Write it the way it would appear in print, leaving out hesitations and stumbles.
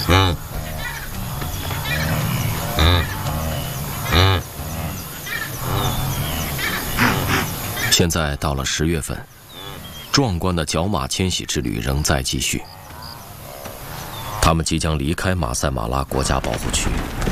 现在到了10月份，壮观的角马迁徙之旅仍在继续。他们即将离开马赛马拉国家保护区，